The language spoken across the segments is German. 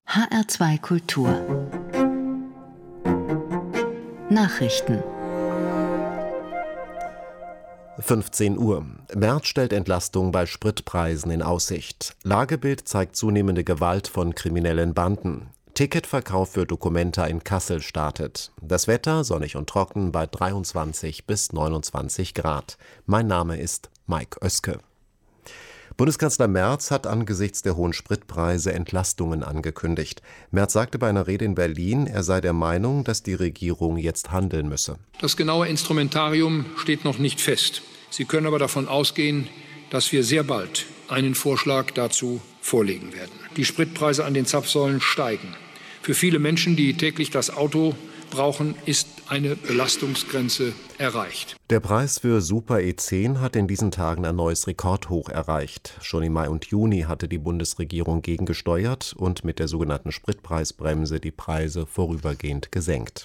HR2 Kultur Nachrichten 15 Uhr. Merz stellt Entlastung bei Spritpreisen in Aussicht. Lagebild zeigt zunehmende Gewalt von kriminellen Banden. Ticketverkauf für Documenta in Kassel startet. Das Wetter sonnig und trocken bei 23 bis 29 Grad. Mein Name ist Mike Oeske. Bundeskanzler Merz hat angesichts der hohen Spritpreise Entlastungen angekündigt. Merz sagte bei einer Rede in Berlin, er sei der Meinung, dass die Regierung jetzt handeln müsse. Das genaue Instrumentarium steht noch nicht fest. Sie können aber davon ausgehen, dass wir sehr bald einen Vorschlag dazu vorlegen werden. Die Spritpreise an den Zapfsäulen steigen. Für viele Menschen, die täglich das Auto brauchen, ist eine Belastungsgrenze erreicht. Der Preis für Super E10 hat in diesen Tagen ein neues Rekordhoch erreicht. Schon im Mai und Juni hatte die Bundesregierung gegengesteuert und mit der sogenannten Spritpreisbremse die Preise vorübergehend gesenkt.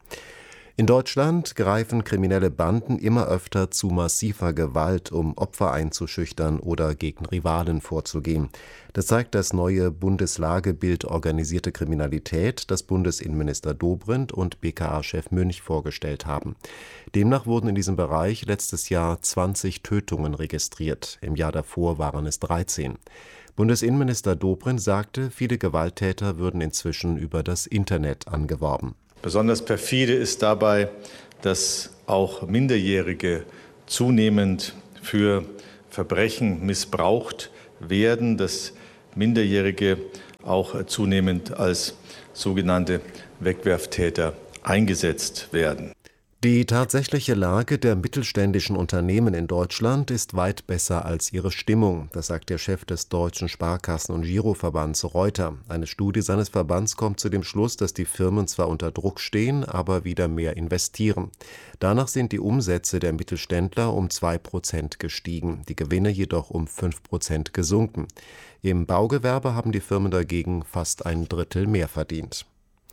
In Deutschland greifen kriminelle Banden immer öfter zu massiver Gewalt, um Opfer einzuschüchtern oder gegen Rivalen vorzugehen. Das zeigt das neue Bundeslagebild Organisierte Kriminalität, das Bundesinnenminister Dobrindt und BKA-Chef Münch vorgestellt haben. Demnach wurden in diesem Bereich letztes Jahr 20 Tötungen registriert. Im Jahr davor waren es 13. Bundesinnenminister Dobrindt sagte, viele Gewalttäter würden inzwischen über das Internet angeworben. Besonders perfide ist dabei, dass auch Minderjährige zunehmend für Verbrechen missbraucht werden, dass Minderjährige auch zunehmend als sogenannte Wegwerftäter eingesetzt werden. Die tatsächliche Lage der mittelständischen Unternehmen in Deutschland ist weit besser als ihre Stimmung, das sagt der Chef des Deutschen Sparkassen- und Giroverbands Reuter. Eine Studie seines Verbands kommt zu dem Schluss, dass die Firmen zwar unter Druck stehen, aber wieder mehr investieren. Danach sind die Umsätze der Mittelständler um 2% gestiegen, die Gewinne jedoch um 5% gesunken. Im Baugewerbe haben die Firmen dagegen fast ein Drittel mehr verdient.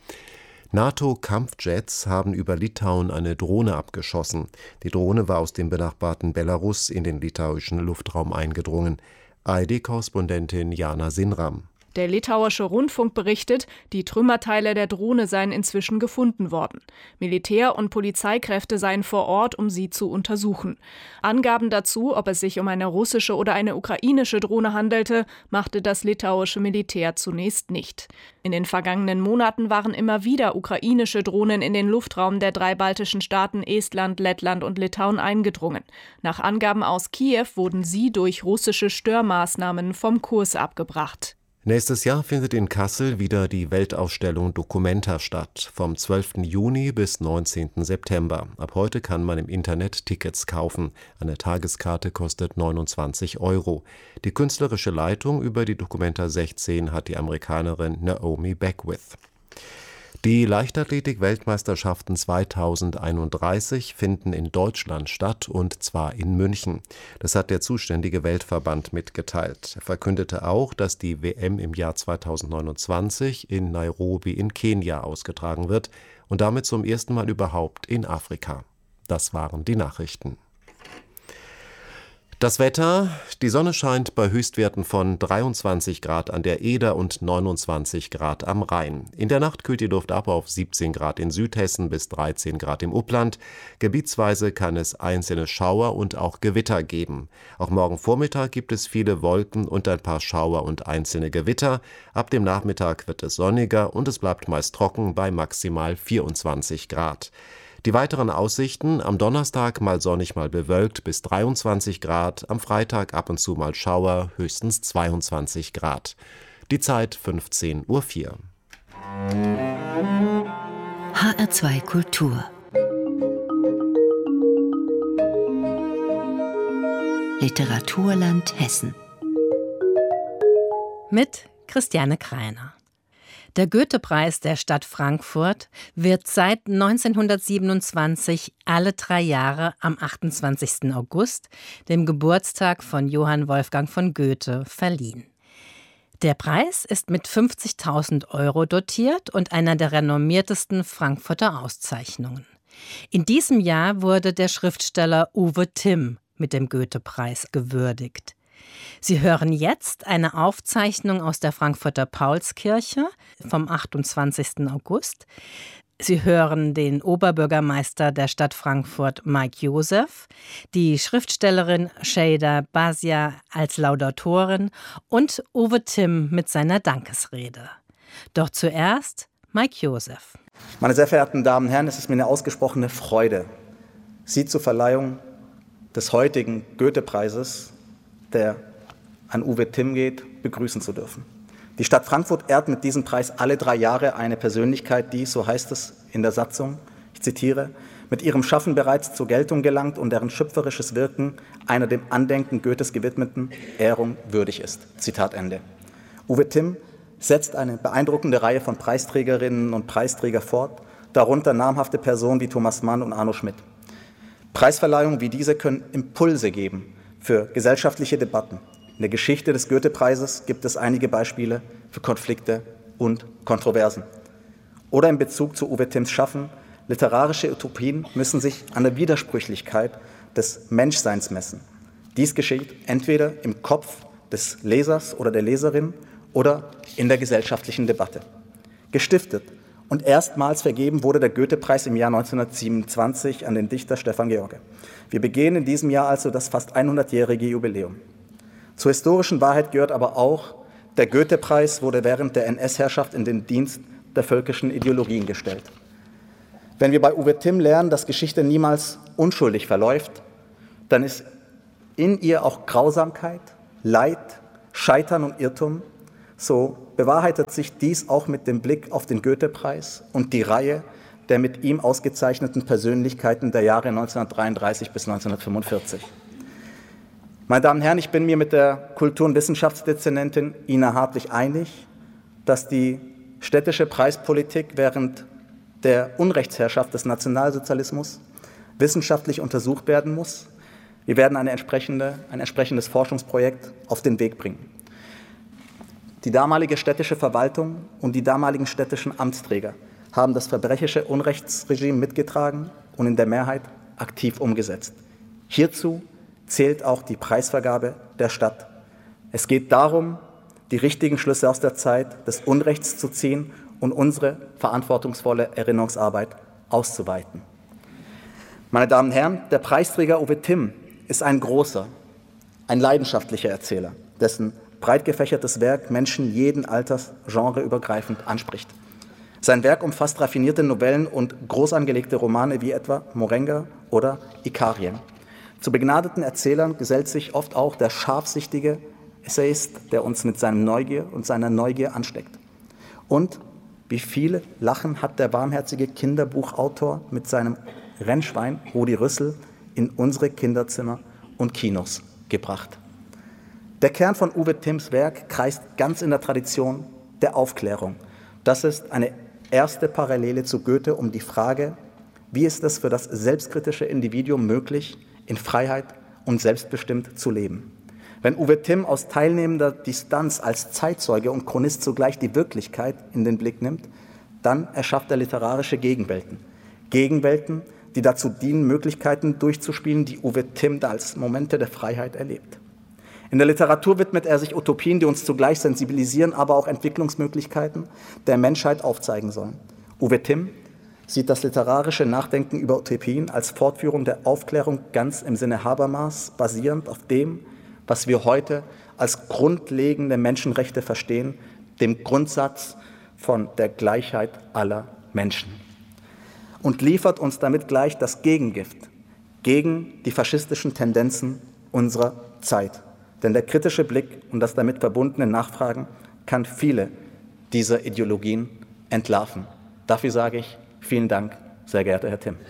NATO-Kampfjets haben über Litauen eine Drohne abgeschossen. Die Drohne war aus dem benachbarten Belarus in den litauischen Luftraum eingedrungen. ARD-Korrespondentin Jana Sinram. Der litauische Rundfunk berichtet, die Trümmerteile der Drohne seien inzwischen gefunden worden. Militär- und Polizeikräfte seien vor Ort, um sie zu untersuchen. Angaben dazu, ob es sich um eine russische oder eine ukrainische Drohne handelte, machte das litauische Militär zunächst nicht. In den vergangenen Monaten waren immer wieder ukrainische Drohnen in den Luftraum der 3 baltischen Staaten Estland, Lettland und Litauen eingedrungen. Nach Angaben aus Kiew wurden sie durch russische Störmaßnahmen vom Kurs abgebracht. Nächstes Jahr findet in Kassel wieder die Weltausstellung Documenta statt, vom 12. Juni bis 19. September. Ab heute kann man im Internet Tickets kaufen. Eine Tageskarte kostet 29 €. Die künstlerische Leitung über die Documenta 16 hat die Amerikanerin Naomi Beckwith. Die Leichtathletik-Weltmeisterschaften 2031 finden in Deutschland statt, und zwar in München. Das hat der zuständige Weltverband mitgeteilt. Er verkündete auch, dass die WM im Jahr 2029 in Nairobi in Kenia ausgetragen wird und damit zum ersten Mal überhaupt in Afrika. Das waren die Nachrichten. Das Wetter: Die Sonne scheint bei Höchstwerten von 23 Grad an der Eder und 29 Grad am Rhein. In der Nacht kühlt die Luft ab auf 17 Grad in Südhessen bis 13 Grad im Upland. Gebietsweise kann es einzelne Schauer und auch Gewitter geben. Auch morgen Vormittag gibt es viele Wolken und ein paar Schauer und einzelne Gewitter. Ab dem Nachmittag wird es sonniger und es bleibt meist trocken bei maximal 24 Grad. Die weiteren Aussichten: am Donnerstag mal sonnig, mal bewölkt bis 23 Grad, am Freitag ab und zu mal Schauer, höchstens 22 Grad. Die Zeit 15:04 Uhr. HR2 Kultur Literaturland Hessen mit Christiane Kreiner. Der Goethe-Preis der Stadt Frankfurt wird seit 1927 alle 3 Jahre am 28. August, dem Geburtstag von Johann Wolfgang von Goethe, verliehen. Der Preis ist mit 50.000 € dotiert und einer der renommiertesten Frankfurter Auszeichnungen. In diesem Jahr wurde der Schriftsteller Uwe Timm mit dem Goethe-Preis gewürdigt. Sie hören jetzt eine Aufzeichnung aus der Frankfurter Paulskirche vom 28. August. Sie hören den Oberbürgermeister der Stadt Frankfurt, Mike Joseph, die Schriftstellerin Şeyda Bazia als Laudatorin und Uwe Timm mit seiner Dankesrede. Doch zuerst Mike Joseph. Meine sehr verehrten Damen und Herren, es ist mir eine ausgesprochene Freude, Sie zur Verleihung des heutigen Goethe-Preises, der an Uwe Timm geht, begrüßen zu dürfen. Die Stadt Frankfurt ehrt mit diesem Preis alle 3 Jahre eine Persönlichkeit, die, so heißt es in der Satzung, ich zitiere, mit ihrem Schaffen bereits zur Geltung gelangt und deren schöpferisches Wirken einer dem Andenken Goethes gewidmeten Ehrung würdig ist. Zitat Ende. Uwe Timm setzt eine beeindruckende Reihe von Preisträgerinnen und Preisträger fort, darunter namhafte Personen wie Thomas Mann und Arno Schmidt. Preisverleihungen wie diese können Impulse geben für gesellschaftliche Debatten. In der Geschichte des Goethe-Preises gibt es einige Beispiele für Konflikte und Kontroversen. Oder in Bezug zu Uwe Timms Schaffen, literarische Utopien müssen sich an der Widersprüchlichkeit des Menschseins messen. Dies geschieht entweder im Kopf des Lesers oder der Leserin oder in der gesellschaftlichen Debatte. Gestiftet und erstmals vergeben wurde der Goethe-Preis im Jahr 1927 an den Dichter Stefan George. Wir begehen in diesem Jahr also das fast 100-jährige Jubiläum. Zur historischen Wahrheit gehört aber auch, der Goethe-Preis wurde während der NS-Herrschaft in den Dienst der völkischen Ideologien gestellt. Wenn wir bei Uwe Timm lernen, dass Geschichte niemals unschuldig verläuft, dann ist in ihr auch Grausamkeit, Leid, Scheitern und Irrtum. So bewahrheitet sich dies auch mit dem Blick auf den Goethe-Preis und die Reihe der mit ihm ausgezeichneten Persönlichkeiten der Jahre 1933 bis 1945. Meine Damen und Herren, ich bin mir mit der Kultur- und Wissenschaftsdezernentin Ina Hartwig einig, dass die städtische Preispolitik während der Unrechtsherrschaft des Nationalsozialismus wissenschaftlich untersucht werden muss. Wir werden ein entsprechendes Forschungsprojekt auf den Weg bringen. Die damalige städtische Verwaltung und die damaligen städtischen Amtsträger haben das verbrecherische Unrechtsregime mitgetragen und in der Mehrheit aktiv umgesetzt. Hierzu zählt auch die Preisvergabe der Stadt. Es geht darum, die richtigen Schlüsse aus der Zeit des Unrechts zu ziehen und unsere verantwortungsvolle Erinnerungsarbeit auszuweiten. Meine Damen und Herren, der Preisträger Uwe Timm ist ein großer, ein leidenschaftlicher Erzähler, dessen breit gefächertes Werk Menschen jeden Alters genreübergreifend anspricht. Sein Werk umfasst raffinierte Novellen und groß angelegte Romane wie etwa Morenga oder Ikarien. Zu begnadeten Erzählern gesellt sich oft auch der scharfsichtige Essayist, der uns mit seiner Neugier ansteckt. Und wie viele Lachen hat der warmherzige Kinderbuchautor mit seinem Rennschwein Rudi Rüssel in unsere Kinderzimmer und Kinos gebracht. Der Kern von Uwe Timms Werk kreist ganz in der Tradition der Aufklärung. Das ist eine erste Parallele zu Goethe um die Frage, wie ist es für das selbstkritische Individuum möglich, in Freiheit und selbstbestimmt zu leben. Wenn Uwe Timm aus teilnehmender Distanz als Zeitzeuge und Chronist zugleich die Wirklichkeit in den Blick nimmt, dann erschafft er literarische Gegenwelten. Gegenwelten, die dazu dienen, Möglichkeiten durchzuspielen, die Uwe Timm da als Momente der Freiheit erlebt. In der Literatur widmet er sich Utopien, die uns zugleich sensibilisieren, aber auch Entwicklungsmöglichkeiten der Menschheit aufzeigen sollen. Uwe Timm sieht das literarische Nachdenken über Utopien als Fortführung der Aufklärung ganz im Sinne Habermas, basierend auf dem, was wir heute als grundlegende Menschenrechte verstehen, dem Grundsatz von der Gleichheit aller Menschen. Und liefert uns damit gleich das Gegengift gegen die faschistischen Tendenzen unserer Zeit. Denn der kritische Blick und das damit verbundene Nachfragen kann viele dieser Ideologien entlarven. Dafür sage ich vielen Dank, sehr geehrter Herr Timm.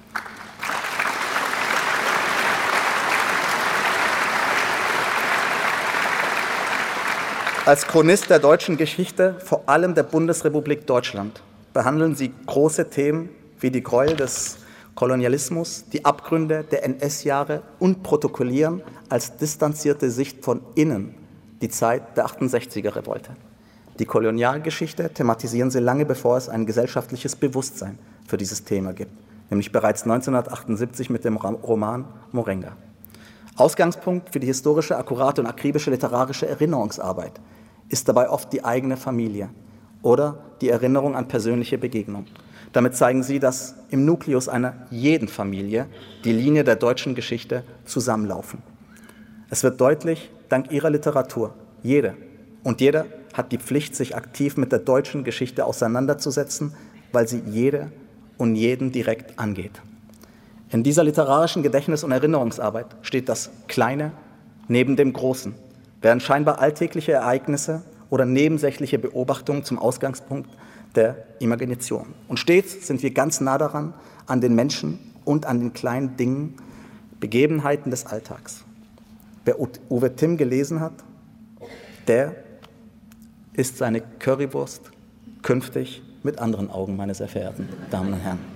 Als Chronist der deutschen Geschichte, vor allem der Bundesrepublik Deutschland, behandeln Sie große Themen wie die Gräuel des Kolonialismus, die Abgründe der NS-Jahre und protokollieren als distanzierte Sicht von innen die Zeit der 68er-Revolte. Die Kolonialgeschichte thematisieren Sie lange, bevor es ein gesellschaftliches Bewusstsein für dieses Thema gibt, nämlich bereits 1978 mit dem Roman Morenga. Ausgangspunkt für die historische, akkurate und akribische literarische Erinnerungsarbeit ist dabei oft die eigene Familie oder die Erinnerung an persönliche Begegnungen. Damit zeigen sie, dass im Nukleus einer jeden Familie die Linie der deutschen Geschichte zusammenlaufen. Es wird deutlich, dank ihrer Literatur, jede und jeder hat die Pflicht, sich aktiv mit der deutschen Geschichte auseinanderzusetzen, weil sie jede und jeden direkt angeht. In dieser literarischen Gedächtnis- und Erinnerungsarbeit steht das Kleine neben dem Großen, werden scheinbar alltägliche Ereignisse oder nebensächliche Beobachtungen zum Ausgangspunkt der Imagination. Und stets sind wir ganz nah daran, an den Menschen und an den kleinen Dingen, Begebenheiten des Alltags. Wer Uwe Timm gelesen hat, der isst seine Currywurst künftig mit anderen Augen, meine sehr verehrten Damen und Herren.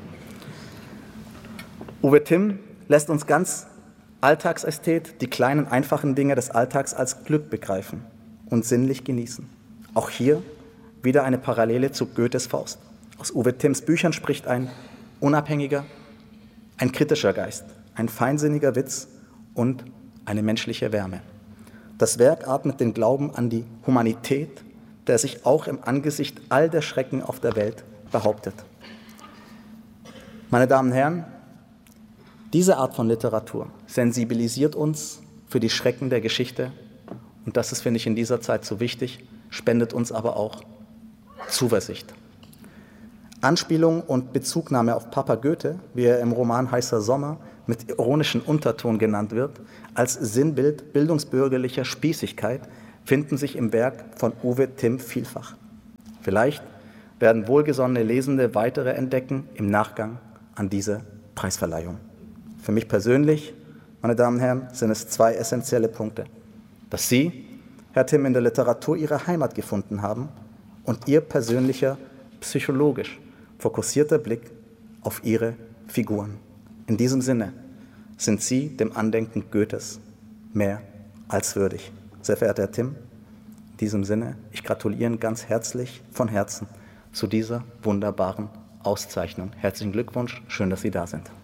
Uwe Timm lässt uns ganz Alltagsästhet die kleinen, einfachen Dinge des Alltags als Glück begreifen und sinnlich genießen. Auch hier wieder eine Parallele zu Goethes Faust. Aus Uwe Timms Büchern spricht ein unabhängiger, ein kritischer Geist, ein feinsinniger Witz und eine menschliche Wärme. Das Werk atmet den Glauben an die Humanität, der sich auch im Angesicht all der Schrecken auf der Welt behauptet. Meine Damen und Herren, diese Art von Literatur sensibilisiert uns für die Schrecken der Geschichte und das ist, finde ich, in dieser Zeit so wichtig, spendet uns aber auch Zuversicht. Anspielung und Bezugnahme auf Papa Goethe, wie er im Roman Heißer Sommer mit ironischem Unterton genannt wird, als Sinnbild bildungsbürgerlicher Spießigkeit finden sich im Werk von Uwe Timm vielfach. Vielleicht werden wohlgesonnene Lesende weitere entdecken im Nachgang an diese Preisverleihung. Für mich persönlich, meine Damen und Herren, sind es zwei essentielle Punkte. Dass Sie, Herr Timm, in der Literatur Ihre Heimat gefunden haben und Ihr persönlicher, psychologisch fokussierter Blick auf Ihre Figuren. In diesem Sinne sind Sie dem Andenken Goethes mehr als würdig. Sehr verehrter Herr Timm, in diesem Sinne, ich gratuliere Ihnen ganz herzlich von Herzen zu dieser wunderbaren Auszeichnung. Herzlichen Glückwunsch, schön, dass Sie da sind.